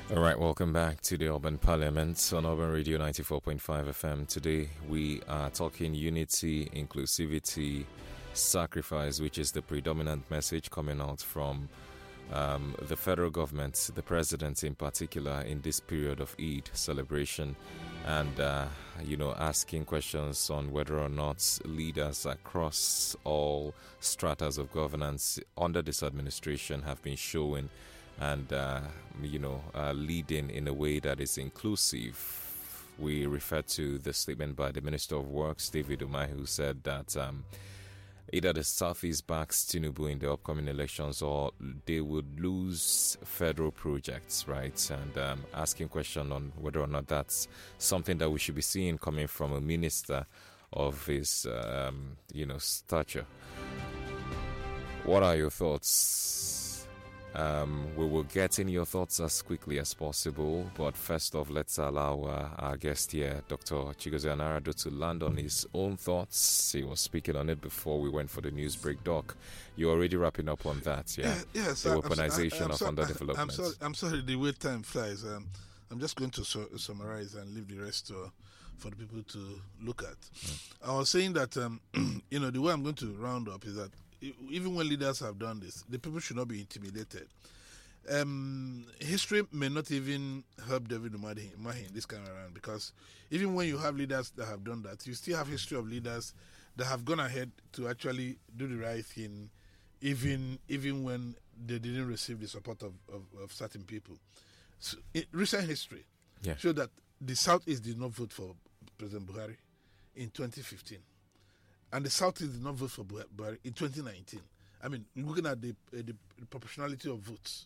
All right, welcome back to the Urban Parliament on Urban Radio 94.5 FM. Today we are talking unity, inclusivity, sacrifice, which is the predominant message coming out from the federal government, the president in particular, in this period of Eid celebration, and asking questions on whether or not leaders across all stratas of governance under this administration have been showing and leading in a way that is inclusive. We refer to the statement by the Minister of Works, David Umahi, who said that either the Southeast backs Tinubu in the upcoming elections or they would lose federal projects, right? And asking question on whether or not that's something that we should be seeing coming from a minister of his, stature. What are your thoughts? We will get in your thoughts as quickly as possible, but first off, let's allow our guest here, Dr. Chigozie Anarado, to land on his own thoughts. He was speaking on it before we went for the news break. Doc, you're already wrapping up on that, yeah? Yes. The weaponization of underdevelopment. I'm sorry, the way time flies. I'm just going to summarize and leave the rest for the people to look at. I was saying that, the way I'm going to round up is that even when leaders have done this, the people should not be intimidated. History may not even help David Umahi this time around, because even when you have leaders that have done that, you still have history of leaders that have gone ahead to actually do the right thing, even when they didn't receive the support of certain people. So, recent history showed that the Southeast did not vote for President Buhari in 2015. And the Southeast did not vote for Buhari in 2019. I mean, looking at the proportionality of votes,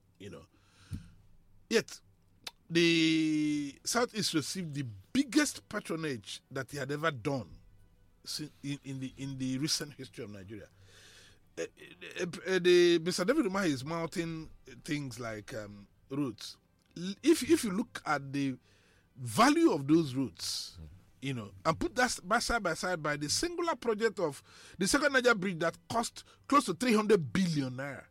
Yet, the Southeast received the biggest patronage that he had ever done in the recent history of Nigeria. Mr. David Umahi is mounting things like routes. If you look at the value of those routes, and put that side by side by the singular project of the second Niger bridge that cost close to 300 billion naira,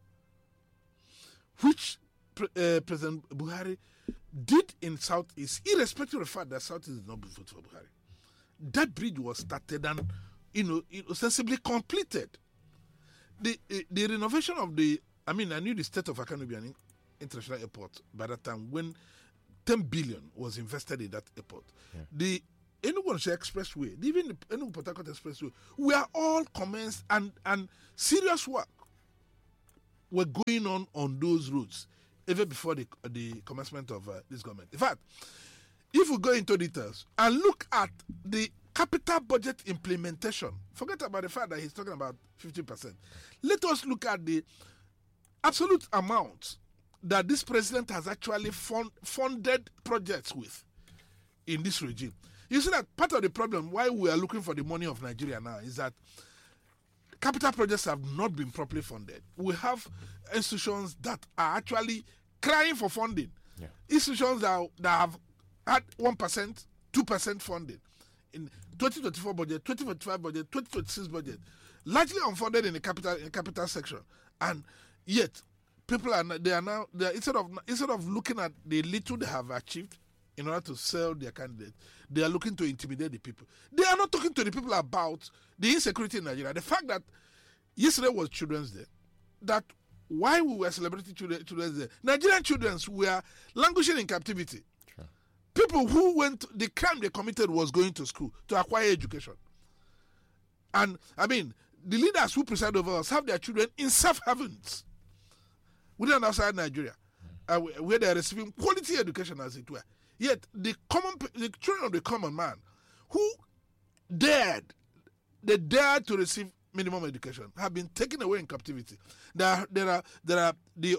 which President Buhari did in Southeast, irrespective of the fact that Southeast did not vote for Buhari. That bridge was started and, ostensibly completed. The renovation of I knew the state of Akanu be an international airport by that time when 10 billion was invested in that airport. Yeah. The Enugu-Onitsha Expressway, even the Enugu-Port Harcourt Expressway, were all commenced and serious work were going on those routes even before the commencement of this government. In fact, if we go into details and look at the capital budget implementation, forget about the fact that he's talking about 50%. Let us look at the absolute amount that this president has actually funded projects with in this regime. You see that part of the problem why we are looking for the money of Nigeria now is that capital projects have not been properly funded. We have institutions that are actually crying for funding. Yeah. Institutions that have had 1%, 2% funding. In 2024 budget, 2025 budget, 2026 budget, largely unfunded in the capital section. And yet, people instead of looking at the little they have achieved in order to sell their candidate, they are looking to intimidate the people. They are not talking to the people about the insecurity in Nigeria. The fact that yesterday was Children's Day, that while we were celebrating Children's Day, Nigerian children were languishing in captivity. Sure. People who the crime they committed was going to school to acquire education. And, the leaders who preside over us have their children in safe havens within and outside Nigeria, where they are receiving quality education, as it were. Yet the children of the common man who dared to receive minimum education have been taken away in captivity. There are the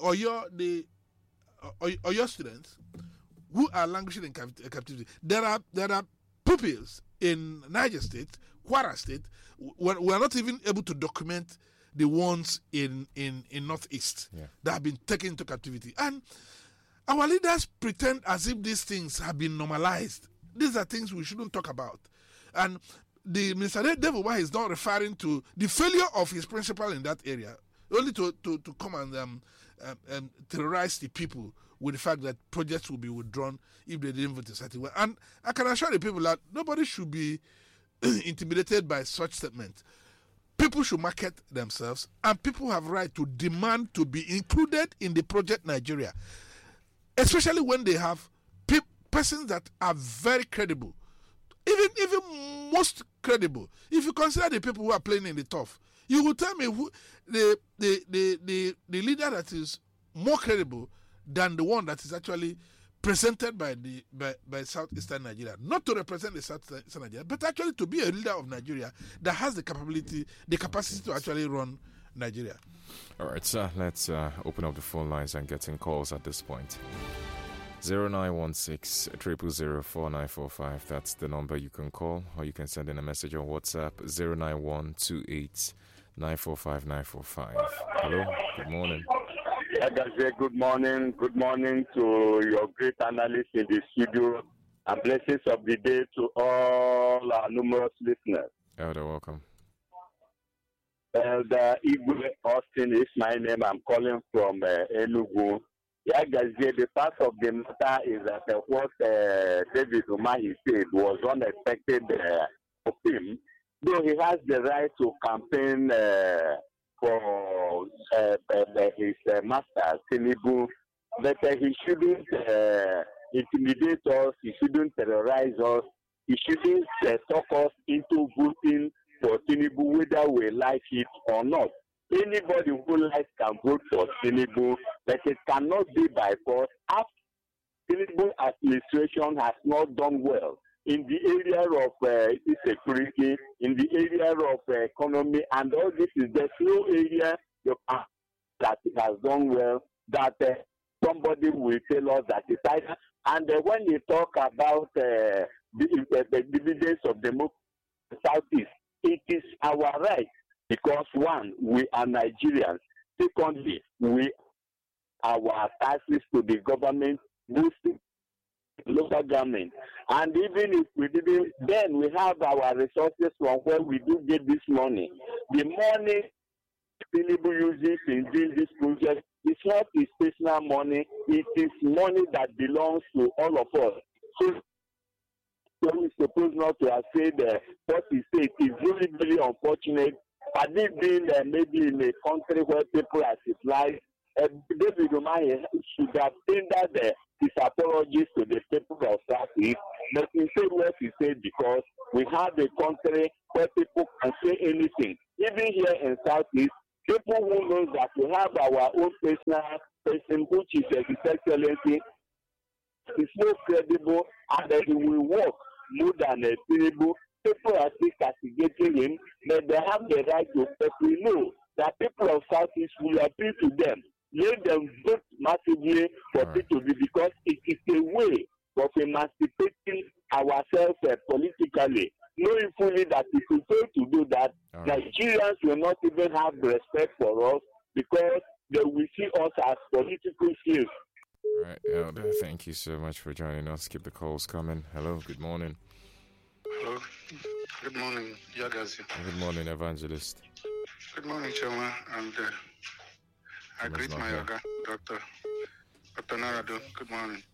Oyo students who are languishing in captivity. There are pupils in Niger State, Kwara State. We are not even able to document the ones in Northeast that have been taken into captivity. And our leaders pretend as if these things have been normalized. These are things we shouldn't talk about. And the Minister David Umahi is not referring to the failure of his principal in that area, only to come and terrorize the people with the fact that projects will be withdrawn if they didn't vote a certain way. And I can assure the people that nobody should be intimidated by such statements. People should market themselves, and people have right to demand to be included in the Project Nigeria, especially when they have persons that are very credible, even most credible. If you consider the people who are playing in the turf, you will tell me who the leader that is more credible than the one that is actually presented by Southeastern Nigeria, not to represent the Southeastern Nigeria, but actually to be a leader of Nigeria that has the capacity to actually run Nigeria. All right, sir, let's open up the phone lines and get in calls at this point. 0916 000 4945. That's the number you can call, or you can send in a message on WhatsApp 09128 945 945. Hello, good morning. Good morning. Good morning to your great analysts in the studio, and blessings of the day to all our numerous listeners. Elder, welcome. Elder Igwe Austin is my name. I'm calling from Enugu. The part of the matter is that what David Umahi said was unexpected of him, though he has the right to campaign for his master, Tinubu, but he shouldn't intimidate us, he shouldn't terrorize us, he shouldn't talk us into voting for Tinubu whether we like it or not. Anybody who likes can vote for Tinubu, but it cannot be by force. After Tinubu administration has not done well in the area of security, in the area of economy, and all this is there's no area that it has done well that somebody will tell us that it's either. And when you talk about the dividends of the Southeast, it is our right because one, we are Nigerians. Secondly, our taxes to the government boosting local government, and even if we didn't, then we have our resources from where we do get this money. The money Tinubu uses in doing this project is not his personal money, it is money that belongs to all of us. So we're supposed not to have said what he said is really, really unfortunate. Had it been maybe in a country where people are supplied, David Umahi should have tendered his apologies to the people of Southeast, but he said what he said because we have a country where people can say anything. Even here in Southeast, people who know that we have our own personal person, which is His Excellency, is so credible and that he will work more than a Tinubu. People are still castigating him, but they have the right to. But we know that people of Southeast will appeal to them. Let them vote massively for P2B because it is a way of emancipating ourselves politically. Knowing fully that if we fail to do that, Nigerians will not even have respect for us because they will see us as political slaves. All right, Elder, thank you so much for joining us. Keep the calls coming. Hello, good morning. Hello, good morning, Yagazi. Good morning, Evangelist. Good morning, Choma, and I greet my Yaga, Dr. Narado. Good morning.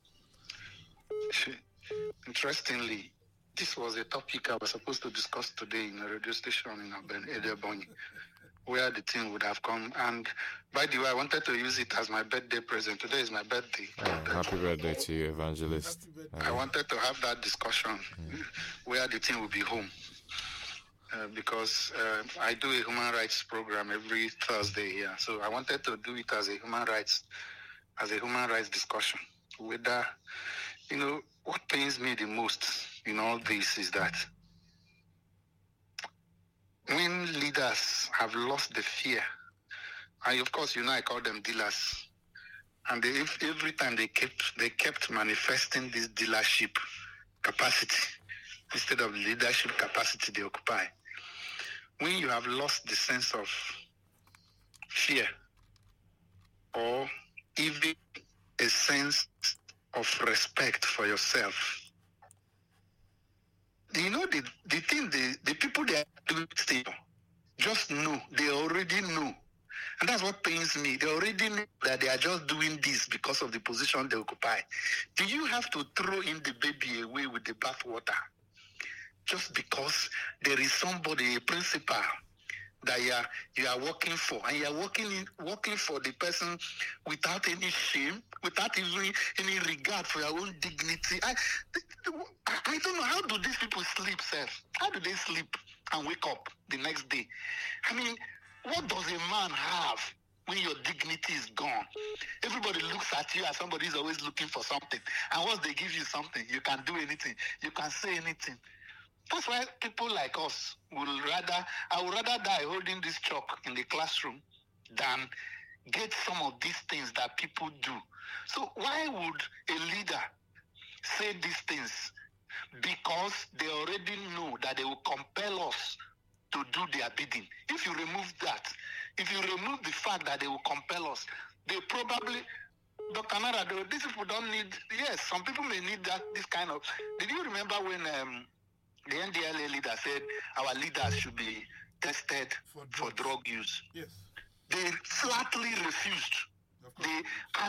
Interestingly, this was a topic I was supposed to discuss today in a radio station in Edebonyi, where the team would have come. And by the way, I wanted to use it as my birthday present. Today is my birthday. Happy birthday to you, Evangelist. I wanted to have that discussion where the team will be home. Because I do a human rights program every Thursday here. So I wanted to do it as a human rights discussion. Whether, what pains me the most in all this is that when leaders have lost the fear, and of course, I call them dealers, and every time they kept manifesting this dealership capacity instead of leadership capacity they occupy. When you have lost the sense of fear or even a sense of respect for yourself, the people they are doing still just know, they already know And that's what pains me. They already know that they are just doing this because of the position they occupy. Do you have to throw in the baby away with the bathwater just because there is somebody, a principal, that you are working for, and you are working for the person without any shame, without even any regard for your own dignity? I don't know, how do these people sleep, sir? How do they sleep and wake up the next day? I mean, what does a man have when your dignity is gone? Everybody looks at you as somebody is always looking for something, and once they give you something, you can do anything, you can say anything. That's why people like us I would rather die holding this chalk in the classroom than get some of these things that people do. So why would a leader say these things? Because they already know that they will compel us to do their bidding. If you remove that, if you remove the fact that they will compel us, they probably, Dr. Narado, these people don't need, yes, some people may need this kind of, did you remember when the NDLA leader said our leaders should be tested for drug use? Yes. They flatly refused. They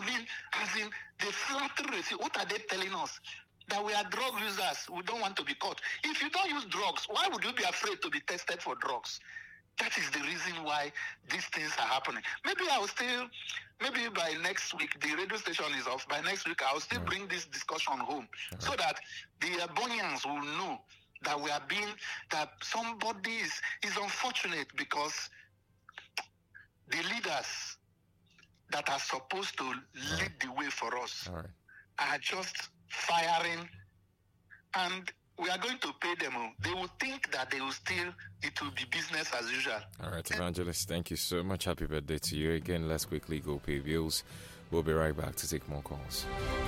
flatly refused. What are they telling us? That we are drug users. We don't want to be caught. If you don't use drugs, why would you be afraid to be tested for drugs? That is the reason why these things are happening. Maybe by next week, the radio station is off. By next week, I'll still bring this discussion home so that the Ebonians will know that somebody is unfortunate because the leaders that are supposed to lead the way for us are just firing, and we are going to pay them. They will think that it will be business as usual. All right, Evangelist, thank you so much. Happy birthday to you again. Let's quickly go pay bills. We'll be right back to take more calls.